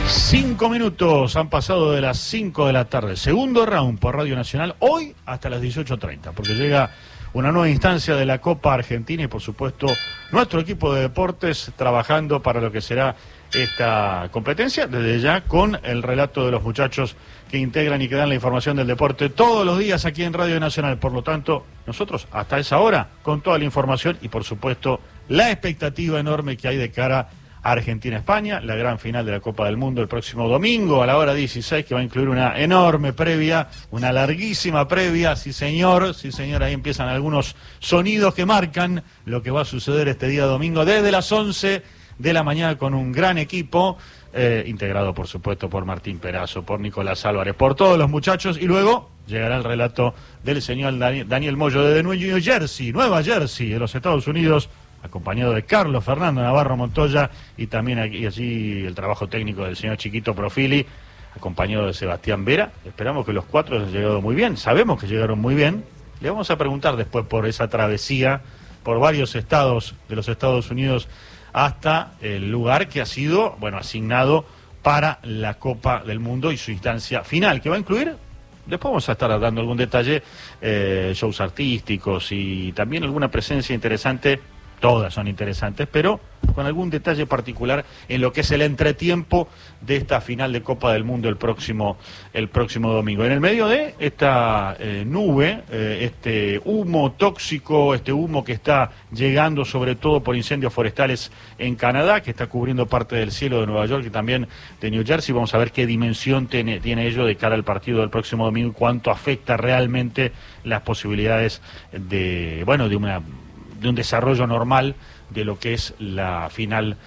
5 minutos han pasado de las 5 de la tarde. Segundo round por Radio Nacional, hoy hasta las 18:30, porque llega una nueva instancia de la Copa Argentina y por supuesto nuestro equipo de deportes trabajando para lo que será esta competencia, desde ya con el relato de los muchachos que integran y que dan la información del deporte todos los días aquí en Radio Nacional. Por lo tanto, nosotros hasta esa hora con toda la información y por supuesto la expectativa enorme que hay de cara a Argentina-España, la gran final de la Copa del Mundo el próximo domingo a la hora 16, que va a incluir una enorme previa, una larguísima previa, sí señor, ahí empiezan algunos sonidos que marcan lo que va a suceder este día domingo desde las 11 de la mañana con un gran equipo, integrado por supuesto por Martín Perazo, por Nicolás Álvarez, por todos los muchachos, y luego llegará el relato del señor Daniel Moyo desde Nueva Jersey, de los Estados Unidos, acompañado de Carlos Fernando Navarro Montoya y también aquí allí el trabajo técnico del señor Chiquito Profili, acompañado de Sebastián Vera. Esperamos que los cuatro hayan llegado muy bien, sabemos que llegaron muy bien. Le vamos a preguntar después por esa travesía por varios estados de los Estados Unidos hasta el lugar que ha sido, asignado para la Copa del Mundo y su instancia final, que va a incluir, después vamos a estar dando algún detalle, shows artísticos y también alguna presencia interesante. Todas son interesantes, pero con algún detalle particular en lo que es el entretiempo de esta final de Copa del Mundo el próximo domingo. En el medio de esta nube, este humo tóxico, este humo que está llegando sobre todo por incendios forestales en Canadá, que está cubriendo parte del cielo de Nueva York y también de New Jersey. Vamos a ver qué dimensión tiene ello de cara al partido del próximo domingo y cuánto afecta realmente las posibilidades de un desarrollo normal de lo que es la final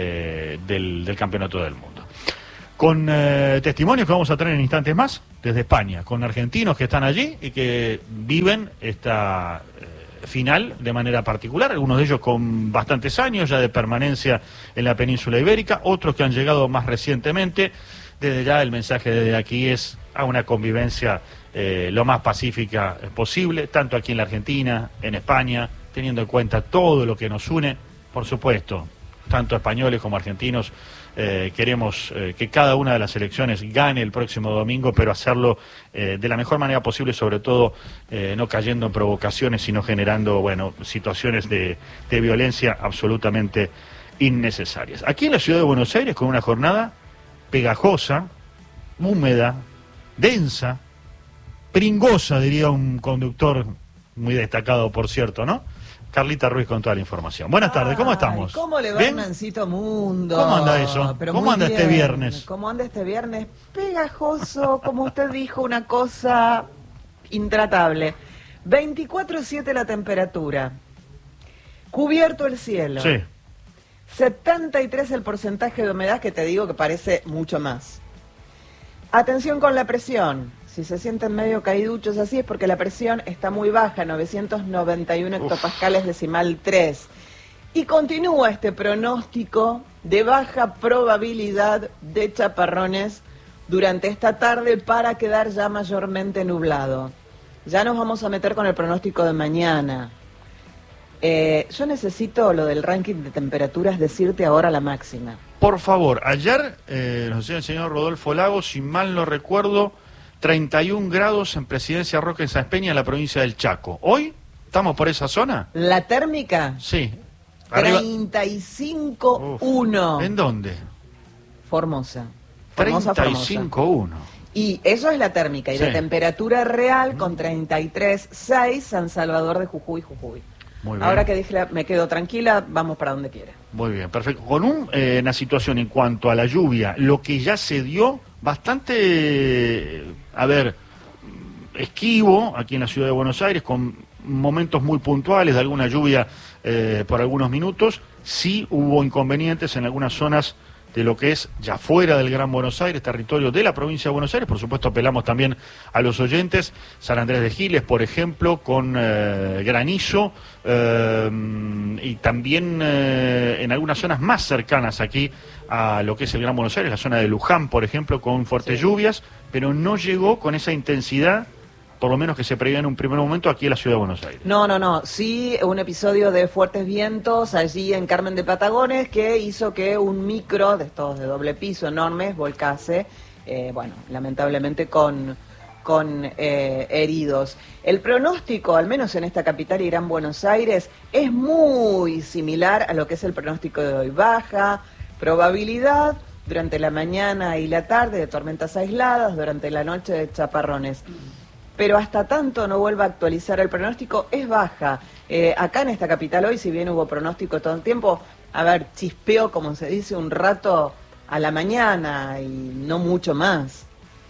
del Campeonato del Mundo. Con testimonios que vamos a tener en instantes más desde España, con argentinos que están allí y que viven esta final de manera particular, algunos de ellos con bastantes años ya de permanencia en la península ibérica, otros que han llegado más recientemente. Desde ya el mensaje desde aquí es a una convivencia lo más pacífica posible, tanto aquí en la Argentina, en España, teniendo en cuenta todo lo que nos une. Por supuesto, tanto españoles como argentinos queremos que cada una de las selecciones gane el próximo domingo, pero hacerlo de la mejor manera posible, sobre todo no cayendo en provocaciones, sino generando situaciones de violencia absolutamente innecesarias. Aquí en la ciudad de Buenos Aires, con una jornada pegajosa, húmeda, densa, pringosa, diría un conductor muy destacado, por cierto, ¿no? Carlita Ruiz con toda la información. Buenas tardes, ¿cómo estamos? ¿Cómo le va, Hernancito Mundo? ¿Cómo anda eso? ¿Cómo anda este viernes? ¿Cómo anda este viernes? Pegajoso, como usted dijo, una cosa intratable. 24:7 la temperatura. Cubierto el cielo. Sí. 73 el porcentaje de humedad, que te digo que parece mucho más. Atención con la presión. Si se sienten medio caiduchos así es porque la presión está muy baja, 991 hectopascales decimal 3. Y continúa este pronóstico de baja probabilidad de chaparrones durante esta tarde para quedar ya mayormente nublado. Ya nos vamos a meter con el pronóstico de mañana. Yo necesito lo del ranking de temperaturas, decirte ahora la máxima. Por favor, ayer nos decía el señor Rodolfo Lagos, si mal no recuerdo, 31 grados en Presidencia Roque en Sáenz Peña, en la provincia del Chaco. ¿Hoy estamos por esa zona? ¿La térmica? Sí. 35,1. ¿En dónde? Formosa. 35,1. Y eso es la térmica. Y sí, la temperatura real con 33,6 San Salvador de Jujuy. Muy bien. Ahora que dije me quedo tranquila, vamos para donde quiera. Muy bien, perfecto. Con una situación en cuanto a la lluvia, lo que ya se dio bastante, esquivo aquí en la ciudad de Buenos Aires, con momentos muy puntuales de alguna lluvia por algunos minutos. Sí hubo inconvenientes en algunas zonas de lo que es ya fuera del Gran Buenos Aires, territorio de la provincia de Buenos Aires. Por supuesto apelamos también a los oyentes. San Andrés de Giles, por ejemplo, con granizo y también en algunas zonas más cercanas aquí a lo que es el Gran Buenos Aires, la zona de Luján, por ejemplo, con fuertes lluvias, pero no llegó con esa intensidad por lo menos que se preveía en un primer momento aquí en la ciudad de Buenos Aires. No. Sí, un episodio de fuertes vientos allí en Carmen de Patagones que hizo que un micro de estos de doble piso enormes volcase, lamentablemente con heridos. El pronóstico, al menos en esta capital y Gran Buenos Aires, es muy similar a lo que es el pronóstico de hoy. Baja probabilidad durante la mañana y la tarde de tormentas aisladas, durante la noche de chaparrones. Pero hasta tanto no vuelva a actualizar el pronóstico, es baja. Acá en esta capital hoy, si bien hubo pronóstico todo el tiempo, chispeó, como se dice, un rato a la mañana y no mucho más.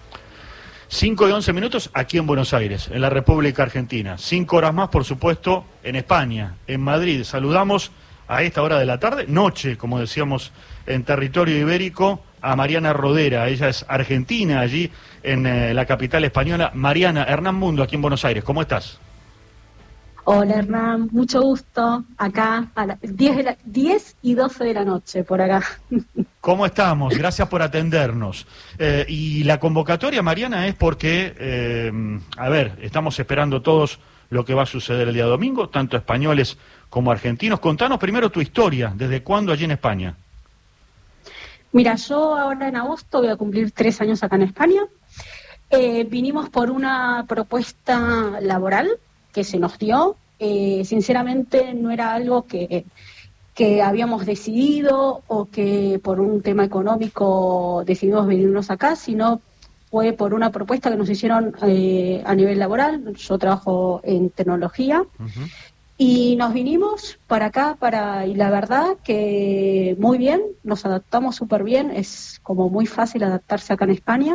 5:11 aquí en Buenos Aires, en la República Argentina. 5 horas más, por supuesto, en España, en Madrid. Saludamos a esta hora de la tarde, noche, como decíamos, en territorio ibérico, a Mariana Rodera. Ella es argentina, allí en la capital española. Mariana, Hernán Mundo, aquí en Buenos Aires. ¿Cómo estás? Hola Hernán, mucho gusto. Acá a las 10 y 12 de la noche, por acá. ¿Cómo estamos? Gracias por atendernos. Y la convocatoria, Mariana, es porque, estamos esperando todos lo que va a suceder el día domingo, tanto españoles como argentinos. Contanos primero tu historia, ¿desde cuándo allí en España? Mira, yo ahora en agosto voy a cumplir 3 años acá en España. Vinimos por una propuesta laboral que se nos dio. Sinceramente no era algo que habíamos decidido o que por un tema económico decidimos venirnos acá, sino fue por una propuesta que nos hicieron a nivel laboral. Yo trabajo en tecnología. Uh-huh. Y nos vinimos para acá, y la verdad que muy bien, nos adaptamos súper bien, es como muy fácil adaptarse acá en España.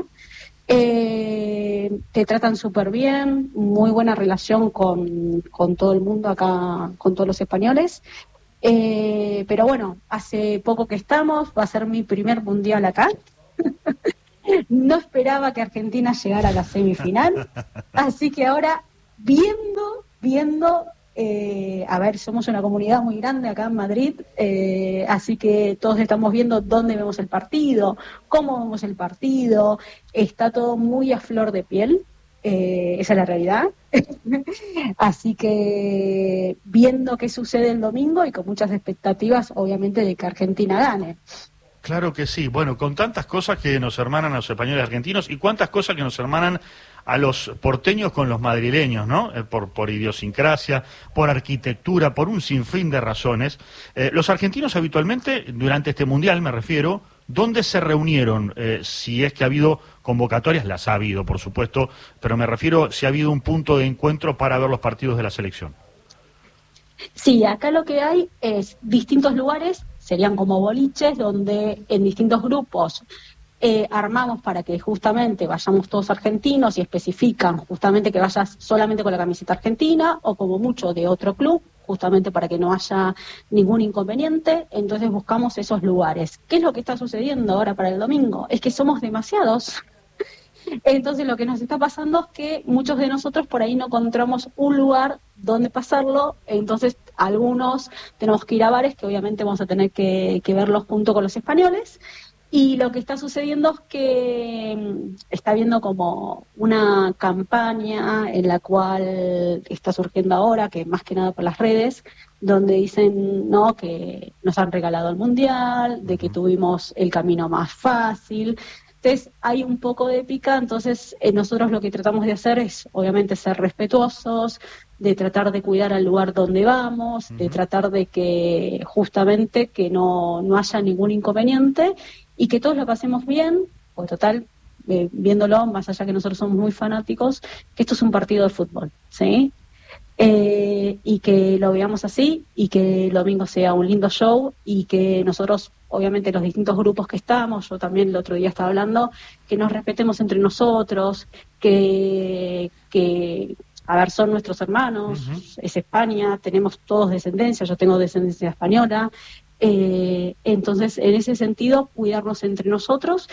Te tratan súper bien, muy buena relación con todo el mundo acá, con todos los españoles. Pero bueno, hace poco que estamos, va a ser mi primer mundial acá. No esperaba que Argentina llegara a la semifinal, así que ahora viendo, somos una comunidad muy grande acá en Madrid, así que todos estamos viendo dónde vemos el partido, cómo vemos el partido, está todo muy a flor de piel, esa es la realidad. Así que viendo qué sucede el domingo y con muchas expectativas, obviamente, de que Argentina gane. Claro que sí. Bueno, con tantas cosas que nos hermanan a los españoles argentinos y cuántas cosas que nos hermanan a los porteños con los madrileños, ¿no? Por idiosincrasia, por arquitectura, por un sinfín de razones. Los argentinos habitualmente, durante este mundial me refiero, ¿dónde se reunieron? Si es que ha habido convocatorias, las ha habido, por supuesto, pero me refiero si ha habido un punto de encuentro para ver los partidos de la selección. Sí, acá lo que hay es distintos lugares, serían como boliches, donde en distintos grupos armamos para que justamente vayamos todos argentinos y especifican justamente que vayas solamente con la camiseta argentina o como mucho de otro club, justamente para que no haya ningún inconveniente. Entonces buscamos esos lugares. ¿Qué es lo que está sucediendo ahora para el domingo? Es que somos demasiados. Entonces lo que nos está pasando es que muchos de nosotros por ahí no encontramos un lugar donde pasarlo, entonces algunos tenemos que ir a bares que obviamente vamos a tener que verlos junto con los españoles. Y lo que está sucediendo es que está habiendo como una campaña en la cual está surgiendo ahora, que más que nada por las redes, donde dicen no que nos han regalado el mundial, de que tuvimos el camino más fácil. Entonces hay un poco de pica, entonces nosotros lo que tratamos de hacer es obviamente ser respetuosos, de tratar de cuidar al lugar donde vamos, de tratar de que justamente que no haya ningún inconveniente y que todos lo pasemos bien, pues total, viéndolo, más allá que nosotros somos muy fanáticos, que esto es un partido de fútbol, ¿sí? Y que lo veamos así, y que el domingo sea un lindo show, y que nosotros, obviamente los distintos grupos que estamos, yo también el otro día estaba hablando, que nos respetemos entre nosotros, que son nuestros hermanos, es España, tenemos todos descendencia, yo tengo descendencia española, entonces en ese sentido cuidarnos entre nosotros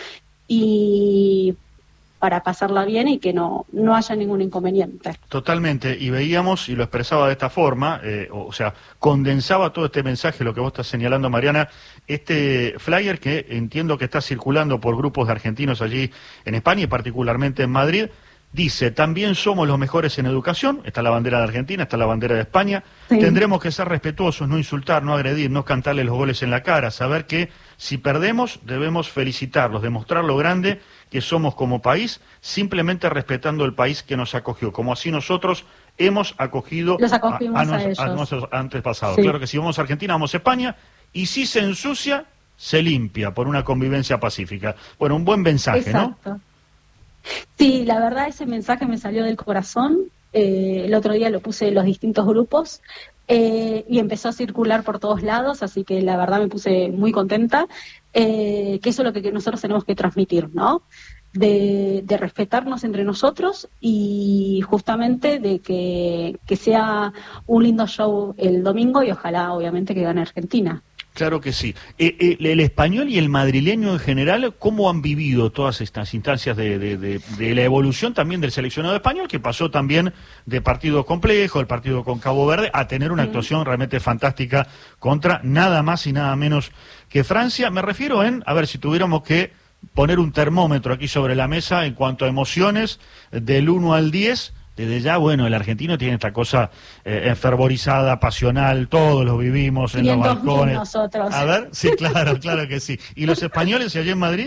y para pasarla bien y que no haya ningún inconveniente. Totalmente, y veíamos, y lo expresaba de esta forma, condensaba todo este mensaje, lo que vos estás señalando, Mariana, este flyer que entiendo que está circulando por grupos de argentinos allí en España y particularmente en Madrid, dice, también somos los mejores en educación, está la bandera de Argentina, está la bandera de España, Sí. tendremos que ser respetuosos, no insultar, no agredir, no cantarle los goles en la cara, saber que si perdemos debemos felicitarlos, demostrar lo grande que somos como país, simplemente respetando el país que nos acogió, como así nosotros hemos acogido Los acogimos a ellos. nuestros antepasados. Sí. Claro que si vamos a Argentina, vamos a España, y si se ensucia, se limpia por una convivencia pacífica. Bueno, un buen mensaje, Exacto. ¿no? Sí, la verdad ese mensaje me salió del corazón. El otro día lo puse en los distintos grupos y empezó a circular por todos lados, así que la verdad me puse muy contenta, que eso es lo que nosotros tenemos que transmitir, ¿no? De respetarnos entre nosotros y justamente de que sea un lindo show el domingo y ojalá obviamente que gane Argentina. Claro que sí. El español y el madrileño en general, ¿cómo han vivido todas estas instancias de la evolución también del seleccionado español, que pasó también de partido complejo, el partido con Cabo Verde, a tener una actuación realmente fantástica contra nada más y nada menos que Francia? Me refiero a ver, si tuviéramos que poner un termómetro aquí sobre la mesa en cuanto a emociones, del 1 al 10, desde ya, bueno, el argentino tiene esta cosa enfervorizada, pasional, todos lo vivimos en los balcones. Nosotros. A ver, sí, claro, claro que sí. ¿Y los españoles allá en Madrid?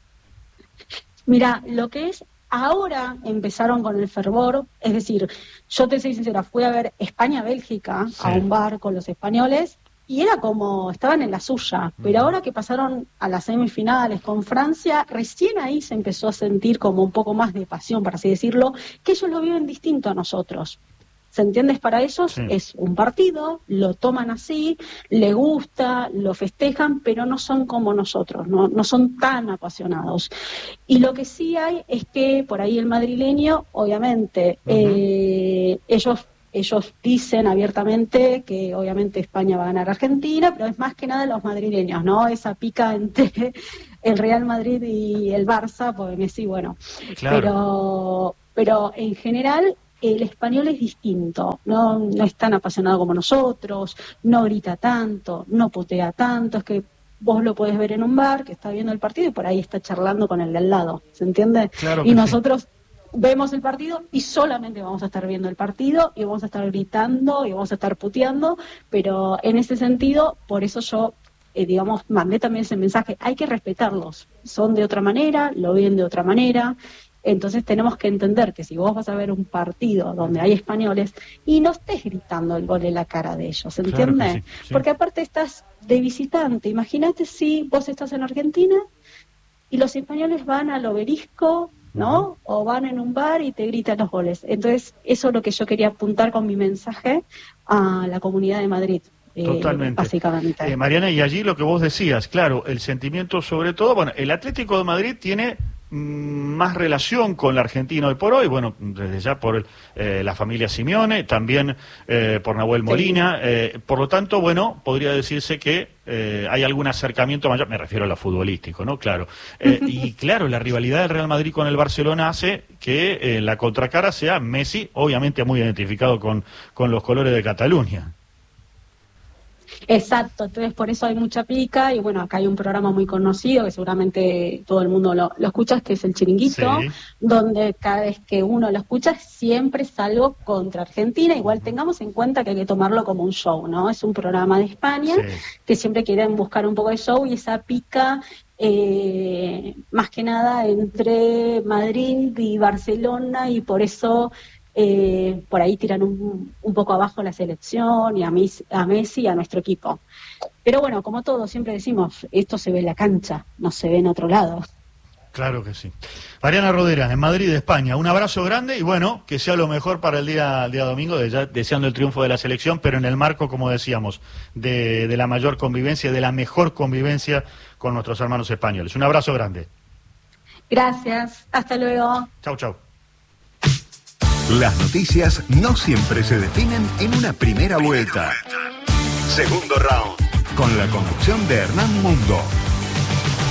Mira, lo que es ahora empezaron con el fervor, es decir, yo te soy sincera, fui a ver España-Bélgica Sí. a un bar con los españoles y era como, estaban en la suya, pero ahora que pasaron a las semifinales con Francia, recién ahí se empezó a sentir como un poco más de pasión, por así decirlo, que ellos lo viven distinto a nosotros. ¿Se entiende? Para ellos Sí. es un partido, lo toman así, le gusta, lo festejan, pero no son como nosotros, no son tan apasionados. Y lo que sí hay es que por ahí el madrileño, obviamente, ellos dicen abiertamente que obviamente España va a ganar a Argentina, pero es más que nada los madrileños, ¿no? Esa pica entre el Real Madrid y el Barça, porque Messi, bueno. Claro. Pero en general el español es distinto, no es tan apasionado como nosotros, no grita tanto, no putea tanto, es que vos lo podés ver en un bar que está viendo el partido y por ahí está charlando con el de al lado, ¿se entiende? Claro y que nosotros vemos el partido y solamente vamos a estar viendo el partido y vamos a estar gritando y vamos a estar puteando, pero en ese sentido, por eso yo, digamos, mandé también ese mensaje, hay que respetarlos, son de otra manera, lo ven de otra manera. Entonces tenemos que entender que si vos vas a ver un partido donde hay españoles y no estés gritando el gol en la cara de ellos, ¿entiendes? Claro que sí, sí. Porque aparte estás de visitante. Imagínate si vos estás en Argentina y los españoles van al Obelisco, ¿no? O van en un bar y te gritan los goles. Entonces eso es lo que yo quería apuntar con mi mensaje a la comunidad de Madrid. Totalmente. Básicamente. Mariana, y allí lo que vos decías, claro, el sentimiento sobre todo, bueno, el Atlético de Madrid tiene más relación con la Argentina hoy por hoy, bueno, desde ya por la familia Simeone, también por Nahuel Molina, por lo tanto, bueno, podría decirse que hay algún acercamiento mayor, me refiero a lo futbolístico, ¿no? Claro. Y claro, la rivalidad del Real Madrid con el Barcelona hace que la contracara sea Messi, obviamente muy identificado con los colores de Cataluña. Exacto, entonces por eso hay mucha pica y bueno, acá hay un programa muy conocido que seguramente todo el mundo lo escucha, que es El Chiringuito, Sí. donde cada vez que uno lo escucha siempre es algo contra Argentina. Igual tengamos en cuenta que hay que tomarlo como un show, ¿no? Es un programa de España que siempre quieren buscar un poco de show y esa pica más que nada entre Madrid y Barcelona y por eso por ahí tiran un poco abajo la selección y a Messi y a nuestro equipo. Pero bueno, como todos siempre decimos, esto se ve en la cancha, no se ve en otro lado. Claro que sí. Mariana Rodera, en Madrid, España. Un abrazo grande y bueno, que sea lo mejor para el día domingo, deseando el triunfo de la selección, pero en el marco, como decíamos, de la mayor convivencia, de la mejor convivencia con nuestros hermanos españoles. Un abrazo grande. Gracias, hasta luego. Chau, chau. Las noticias no siempre se definen en una primera vuelta. Segundo round, con la conducción de Hernán Mundo.